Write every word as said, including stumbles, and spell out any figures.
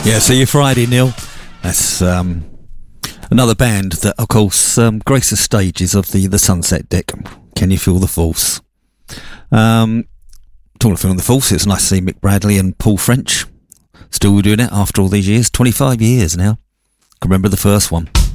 Yeah, see you Friday, Neil. That's um, another band that, of course, um, grace the stages of the, the Sunset Deck. Can you feel the force? Um, talking of feeling the force, it's nice to see Mick Bradley and Paul French still doing it after all these years. twenty-five years now. Can remember the first one.